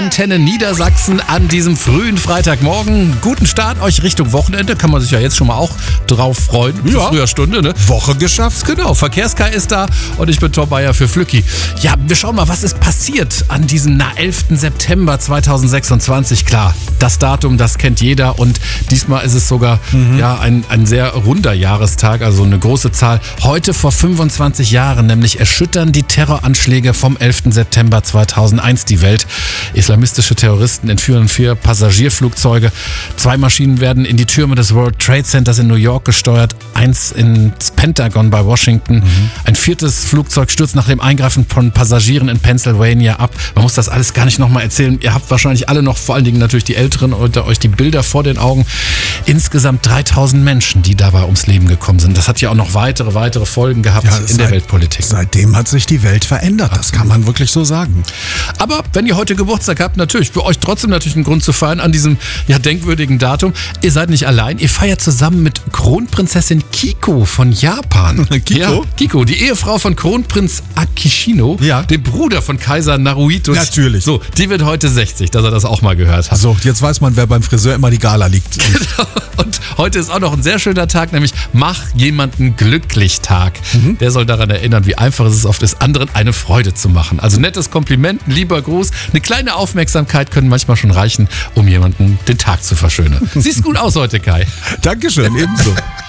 Antenne Niedersachsen an diesem frühen Freitagmorgen. Guten Start euch Richtung Wochenende, kann man sich ja jetzt schon mal auch drauf freuen. Ja. Früher Stunde, ne? Woche geschafft. Genau, Verkehrskai ist da und ich bin Tom Bayer für Flücki. Ja, wir schauen mal, was ist passiert an diesem 11. September 2026. Klar, das Datum, das kennt jeder und diesmal ist es sogar ein sehr runder Jahrestag, also eine große Zahl. Heute vor 25 Jahren nämlich erschüttern die Terroranschläge vom 11. September 2001 die Welt. Islamistische Terroristen entführen 4 Passagierflugzeuge. 2 Maschinen werden in die Türme des World Trade Centers in New York gesteuert, 1 ins Pentagon bei Washington. Ein 4. Flugzeug stürzt nach dem Eingreifen von Passagieren in Pennsylvania ab. Man muss das alles gar nicht nochmal erzählen. Ihr habt wahrscheinlich alle noch, vor allen Dingen natürlich die Älteren, unter euch die Bilder vor den Augen. Insgesamt 3000 Menschen, die dabei ums Leben gekommen sind. Das hat ja auch noch weitere Folgen gehabt in der Weltpolitik. Seitdem hat sich die Welt verändert, das kann man wirklich so sagen. Aber wenn ihr heute Geburtstag habt, natürlich, für euch trotzdem natürlich ein Grund zu feiern an diesem denkwürdigen Datum. Ihr seid nicht allein, ihr feiert zusammen mit Kronprinzessin Kiko von Japan. Kiko? Ja, Kiko, die Ehefrau von Kronprinz Akishino, dem Bruder von Kaiser Naruhito. Natürlich. So, die wird heute 60, dass er das auch mal gehört hat. So, jetzt weiß man, wer beim Friseur immer die Gala liegt. Genau. Und heute ist auch noch ein sehr schöner Tag, nämlich Mach jemanden glücklich Tag. Der soll daran erinnern, wie einfach es oft ist, anderen eine Freude zu machen. Also nettes Kompliment, ein lieber Gruß, eine kleine Aufmerksamkeit können manchmal schon reichen, um jemanden den Tag zu verschönern. Siehst gut aus heute, Kai. Dankeschön, ebenso.